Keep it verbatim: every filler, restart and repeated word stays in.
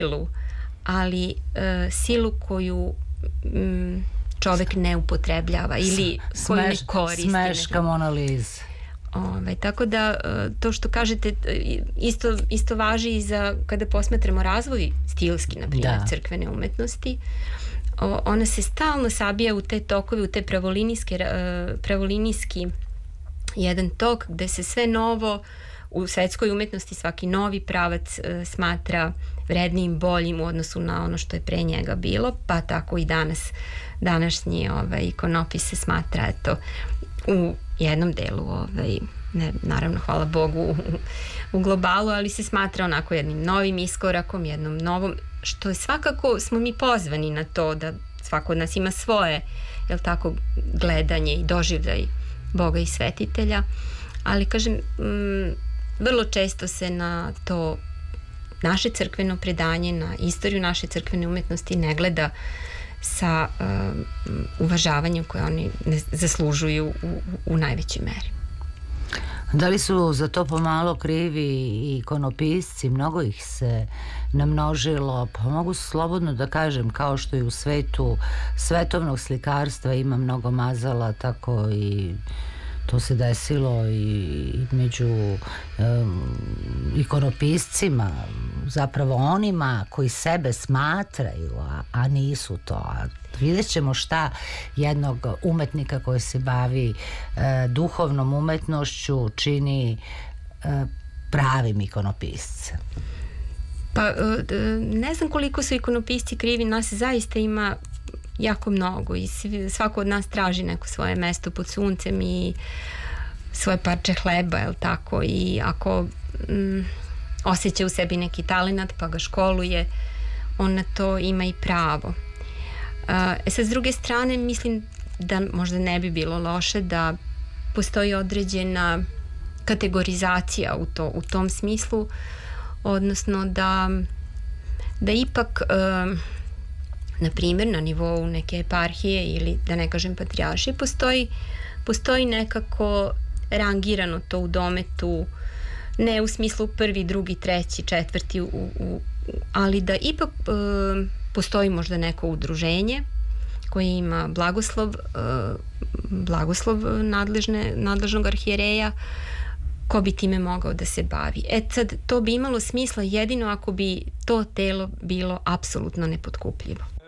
silu, ali uh, silu koju um, čovek ne upotrebljava ili S, koju smeš, ne koristi. Smeška Mona Lisa. Ove, tako da to što kažete isto, isto važi i za kada posmatramo razvoj stilski, na primjer, da. crkvene umetnosti. O, ona se stalno sabija u te tokove, u te pravolinijske, pravolinijski jedan tok gde se sve novo u svetskoj umetnosti, svaki novi pravac e, smatra vrednijim, boljim u odnosu na ono što je pre njega bilo, pa tako i danas današnji ovaj, ikonopis se smatra eto, u jednom delu, ovaj, ne, naravno hvala Bogu u, u globalu, ali se smatra onako jednim novim iskorakom, jednom novom, što je svakako smo mi pozvani na to da svako od nas ima svoje, jel tako, gledanje i doživljaj Boga i svetitelja, ali kažem, m, vrlo često se na to naše crkveno predanje, na istoriju naše crkvene umetnosti ne gleda sa um, uvažavanjem koje oni ne zaslužuju u, u najvećoj meri. Da li su za to pomalo krivi i ikonopisci? Mnogo ih se namnožilo, pa mogu slobodno da kažem, kao što i u svetu svetovnog slikarstva ima mnogo mazala, tako i to se desilo i među um, ikonopiscima, zapravo onima koji sebe smatraju, a, a nisu to. A vidjet ćemo šta jednog umetnika koji se bavi e, duhovnom umetnošću čini e, pravim ikonopiscem. Pa ne znam koliko su ikonopisci krivi, nas zaista ima jako mnogo i svako od nas traži neko svoje mesto pod suncem i svoje parče hleba, jel tako, i ako mm, osjeća u sebi neki talenat pa ga školuje, on na to ima i pravo. E sad, s druge strane, mislim da možda ne bi bilo loše da postoji određena kategorizacija u, to, u tom smislu, odnosno da da ipak e, na primjer na nivou neke eparhije ili da ne kažem patrijaršije postoji, postoji nekako rangirano to u dometu, ne u smislu prvi, drugi, treći, četvrti, u, u, ali da ipak e, postoji možda neko udruženje koje ima blagoslov e, blagoslov nadležne, nadležnog arhijereja ko bi time mogao da se bavi. E sad, to bi imalo smisla jedino ako bi to telo bilo apsolutno nepotkupljivo.